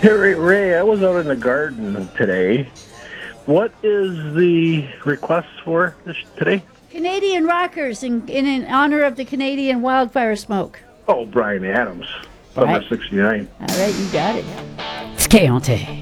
Hey, Ray, I was out in the garden today. What is the request for today? Canadian rockers in honor of the Canadian wildfire smoke. Oh, Brian Adams, Right. Summer '69. All right, you got it. It's K-on-T.